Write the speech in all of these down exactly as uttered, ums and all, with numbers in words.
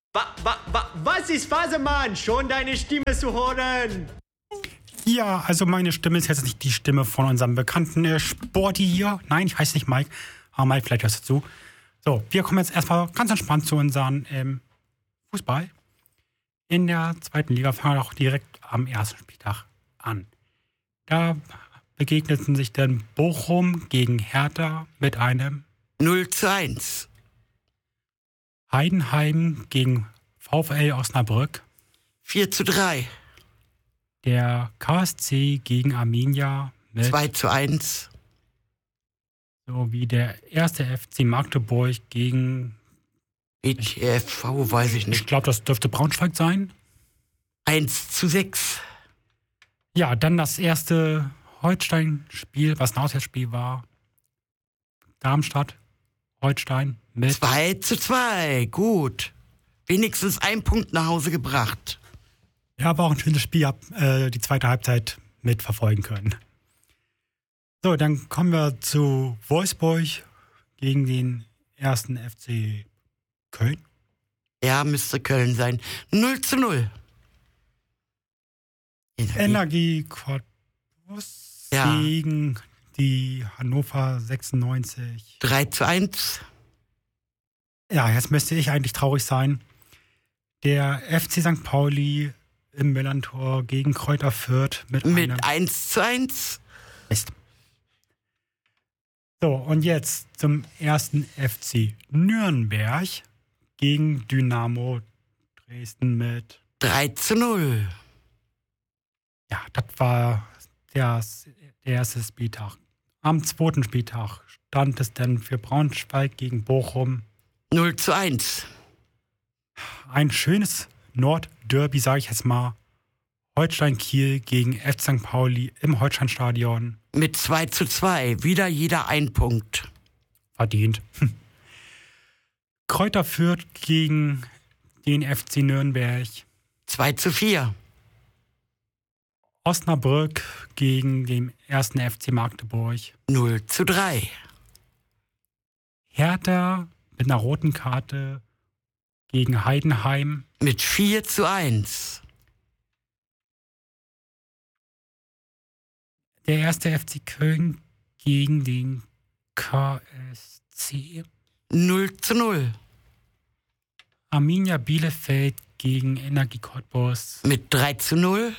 Wa, wa, wa, was ist Fasemann? Schon deine Stimme zu hören? Ja, also meine Stimme ist jetzt nicht die Stimme von unserem bekannten äh, Sporty hier. Nein, ich heiße nicht Mike. Aber Mike, vielleicht hörst du zu. So, wir kommen jetzt erstmal ganz entspannt zu unserem ähm, Fußball. In der zweiten Liga fangen wir auch direkt am ersten Spieltag an. Da begegneten sich dann Bochum gegen Hertha mit einem null zu eins. Heidenheim gegen VfL Osnabrück. vier zu drei. Der K S C gegen Arminia mit zwei zu eins. sowie der erste F C Magdeburg gegen, E T F V, weiß ich ich nicht. glaube, das dürfte Braunschweig sein. eins zu sechs. Ja, dann das erste Holstein-Spiel, was ein Auswärtsspiel war. Darmstadt, Holstein mit zwei zu zwei. Gut. Wenigstens ein Punkt nach Hause gebracht. Ja, war auch ein schönes Spiel, hab äh, die zweite Halbzeit mitverfolgen können. So, dann kommen wir zu Wolfsburg gegen den ersten F C Köln. Ja, müsste Köln sein. null zu null. Energie Cottbus Ja. gegen die Hannover sechsundneunzig. drei zu eins. Ja, jetzt müsste ich eigentlich traurig sein. Der F C Sankt Pauli im Millantor gegen Kräuter Fürth mit, Mit einem eins zu eins. Mist. So, und jetzt zum ersten F C Nürnberg gegen Dynamo Dresden mit. drei zu null. Ja, das war der, der erste Spieltag. Am zweiten Spieltag stand es dann für Braunschweig gegen Bochum. null zu eins. Ein schönes Nordderby, sage ich jetzt mal. Holstein-Kiel gegen F C Sankt Pauli im Holsteinstadion. Mit zwei zu zwei. Wieder jeder ein Punkt. Verdient. Hm. Kräuter Fürth gegen den F C Nürnberg. zwei zu vier. Osnabrück gegen den ersten F C Magdeburg. null zu drei. Hertha mit einer roten Karte gegen Heidenheim. Mit vier zu eins. Der erste F C Köln gegen den K S C. null zu null. Arminia Bielefeld gegen Energie Cottbus. Mit drei zu null.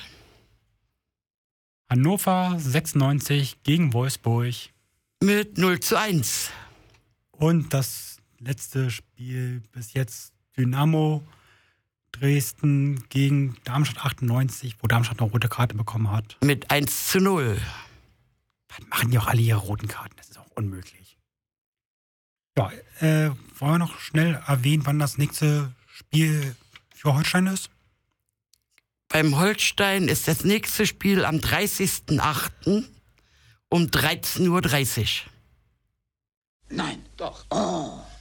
Hannover sechsundneunzig gegen Wolfsburg. Mit null zu eins. Und das letzte Spiel bis jetzt Dynamo Dresden gegen Darmstadt achtundneunzig, wo Darmstadt eine rote Karte bekommen hat. Mit eins zu null. Was machen die auch alle ihre roten Karten? Das ist auch unmöglich. Ja, äh, wollen wir noch schnell erwähnen, wann das nächste Spiel für Holstein ist? Beim Holstein ist das nächste Spiel am dreißigsten achten um dreizehn Uhr dreißig. Nein, doch. Oh.